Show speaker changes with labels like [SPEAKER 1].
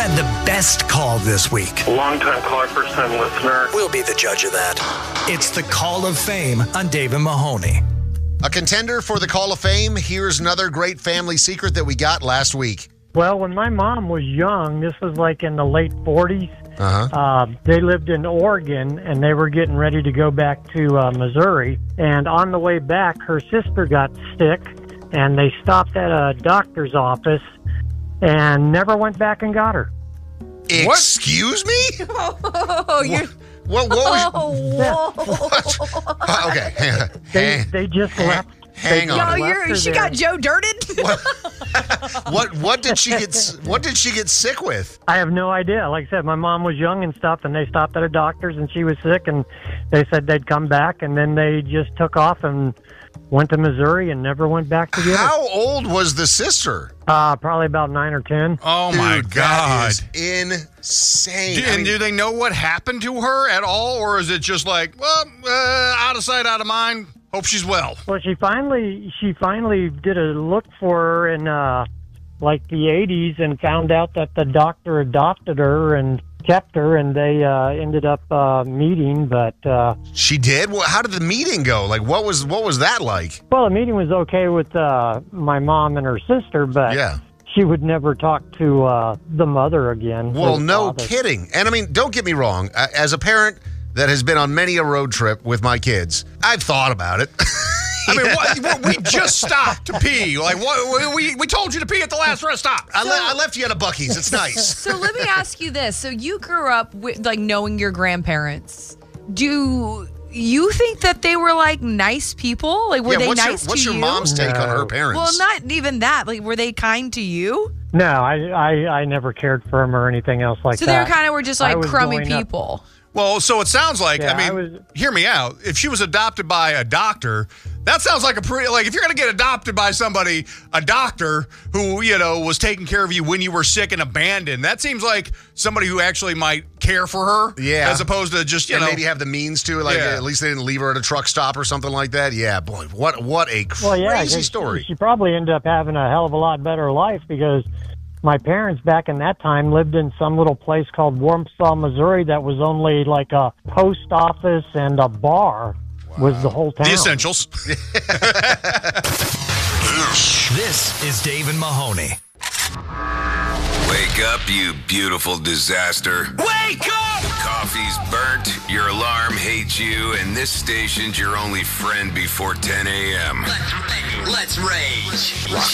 [SPEAKER 1] had the best call this week?
[SPEAKER 2] Long-time caller, first-time listener.
[SPEAKER 1] We'll be the judge of that. It's the Call of Fame on Dave and Mahoney.
[SPEAKER 3] A contender for the Call of Fame. Here's another great family secret that we got last week.
[SPEAKER 4] Well, when my mom was young, this was like in the late 40s, they lived in Oregon, and they were getting ready to go back to Missouri. And on the way back, her sister got sick, and they stopped at a doctor's office and never went back and got her.
[SPEAKER 3] Excuse me?
[SPEAKER 5] Oh, you're...
[SPEAKER 3] What was...
[SPEAKER 5] Oh, whoa.
[SPEAKER 3] What? Okay, hang on.
[SPEAKER 4] They just left.
[SPEAKER 3] Hang on.
[SPEAKER 5] She got Joe dirted?
[SPEAKER 3] What did she get sick with?
[SPEAKER 4] I have no idea. Like I said, my mom was young and stuff, and they stopped at a doctor's, and she was sick, and they said they'd come back, and then they just took off and went to Missouri and never went back to get her.
[SPEAKER 3] How old was the sister?
[SPEAKER 4] Probably about 9 or 10.
[SPEAKER 6] Oh, my
[SPEAKER 3] Dude,
[SPEAKER 6] God.
[SPEAKER 3] That is insane.
[SPEAKER 6] And do they know what happened to her at all, or is it just like, well, out of sight, out of mind? Hope she's well.
[SPEAKER 4] Well, she finally did a look for her in like the 80s and found out that the doctor adopted her and kept her, and they ended up meeting. But
[SPEAKER 3] she did. Well, how did the meeting go? Like, what was that like?
[SPEAKER 4] well, the meeting was okay with my mom and her sister, but
[SPEAKER 3] Yeah.
[SPEAKER 4] she would never talk to the mother again.
[SPEAKER 3] Well,
[SPEAKER 4] or the
[SPEAKER 3] no
[SPEAKER 4] father.
[SPEAKER 3] kidding. And I mean, don't get me wrong. As a parent that has been on many a road trip with my kids, I've thought about it.
[SPEAKER 6] I mean, what, we just stopped to pee. Like, what, we told you to pee at the last rest stop.
[SPEAKER 3] I left you at a Buc-ee's. It's nice.
[SPEAKER 5] So let me ask you this. So you grew up with, like, knowing your grandparents. Do you think that they were, like, nice people? Like, were they nice to you?
[SPEAKER 3] What's your mom's take on her parents?
[SPEAKER 5] Well, not even that. Like, were they kind to you?
[SPEAKER 4] No, I never cared for him or anything else like
[SPEAKER 5] So
[SPEAKER 4] that.
[SPEAKER 5] they kind of were just,
[SPEAKER 4] I
[SPEAKER 5] like,
[SPEAKER 4] was
[SPEAKER 5] crummy
[SPEAKER 4] growing up-
[SPEAKER 5] people.
[SPEAKER 6] Well, so it sounds like,
[SPEAKER 4] Yeah,
[SPEAKER 6] I mean, hear me out. If she was adopted by a doctor, that sounds like a pretty, like, if you're going to get adopted by somebody, a doctor who, you know, was taking care of you when you were sick and abandoned, that seems like somebody who actually might care for her.
[SPEAKER 3] Yeah.
[SPEAKER 6] As opposed to just, you
[SPEAKER 3] and
[SPEAKER 6] know.
[SPEAKER 3] maybe have the means to, like,
[SPEAKER 6] Yeah.
[SPEAKER 3] at least they didn't leave her at a truck stop or something like that. Yeah, boy, what a
[SPEAKER 4] Well, yeah,
[SPEAKER 3] crazy
[SPEAKER 4] 'cause
[SPEAKER 3] story.
[SPEAKER 4] She probably ended up having a hell of a lot better life because my parents back in that time lived in some little place called Warmsaw, Missouri that was only like a post office and a bar was the whole town.
[SPEAKER 6] The essentials.
[SPEAKER 1] This is Dave and Mahoney.
[SPEAKER 7] Wake up, you beautiful disaster.
[SPEAKER 1] Wake up!
[SPEAKER 7] The coffee's burnt, your alarm hates you, and this station's your only friend before 10 a.m.
[SPEAKER 8] Let's rage.